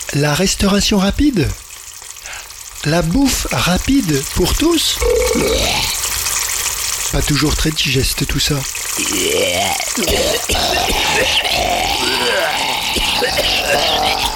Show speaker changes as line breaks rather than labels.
La restauration rapide? La bouffe rapide pour tous? Pas toujours très digeste tout ça.